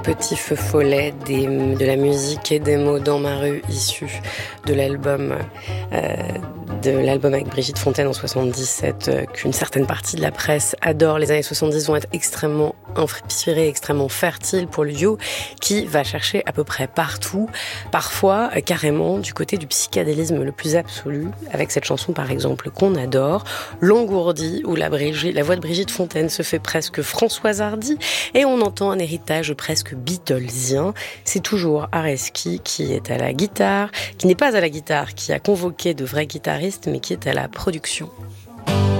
Petit feu follet de la musique et des mots dans ma rue issus de l'album avec Brigitte Fontaine en 77 qu'une certaine partie de la presse adore. Les années 70 vont être extrêmement inspirées, extrêmement fertiles pour Liu, qui va chercher à peu près partout, parfois carrément du côté du psychédélisme le plus absolu, avec cette chanson par exemple qu'on adore, L'engourdi, où la voix de Brigitte Fontaine se fait presque Françoise Hardy, et on entend un héritage presque Beatlesien. C'est toujours Areski qui est à la guitare, qui n'est pas à la guitare, qui a convoqué de vrais guitaristes, mais qui est à la production.